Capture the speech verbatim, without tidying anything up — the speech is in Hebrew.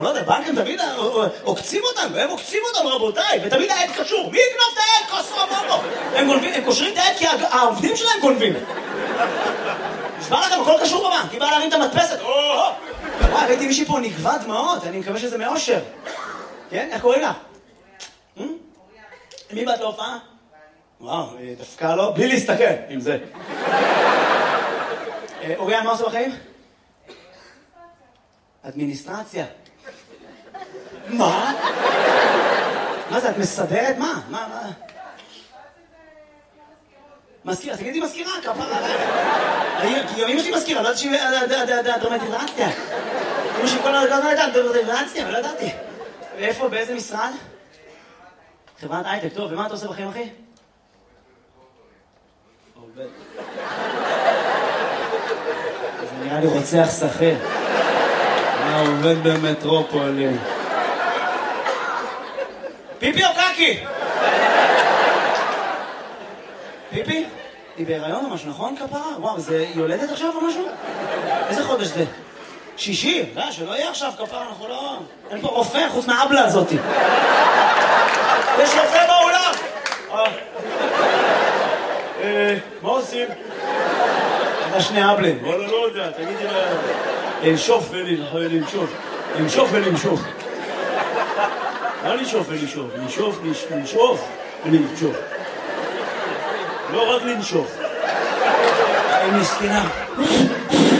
לא יודע, בנקים תמיד עוקצים אותנו, הם עוקצים אותנו רבותיי, ותמיד העד קשור. מי יקנוף את העד? כוסו הבובו. הם קושרים את העד כי העובדים שלהם גונבים. נשבע לכם, הכל קשור בבנק, כי בא להרים את המדפסת. וואי, ראיתי מישהי פה נגבה דמעות, אני מקווה שזה מאושר. כן? איך קוראים לה? מי באת להופעה? וואו, דווקא לא, בלי להסתכל עם זה. אוריאן, מה עושה בחיים? אדמיניסטרציה. מה? מה זה, את מסדרת? מה? מה, מה? מזכירה, תגידי מזכירה, כפרה עליך. כי אמא שלי מזכירה, לא יודעת שהיא דרמטיזציה. אמא שלי כל הזמן יודעת דרמטיזציה, אבל לא ידעתי. ואיפה, באיזה משרד? חברת הייטק, טוב, ומה אתה עושה בחיים, אחי? עובד. זה נראה לי רוצח שכיר. מה עובד במטרופולין? פיפי או קקי? פיפי? היא בהיריון או משהו, נכון כפרה? וואו, זה יולדת עכשיו או משהו? איזה חודש זה? שישי? לא, שלא יהיה עכשיו כפרה, אנחנו לא... אין פה רופא חוץ מהאבלה הזאתי. יש רופא באולם! מה עושים? אתה שני אבלים. לא, לא, לא יודע, תגידי לה... לנשוף ולנשוף. לנשוף ולנשוף. לא לנשוף ולנשוף. לנשוף, לנשוף ולנשוף. לא רק לנשוף. היא מסכנה.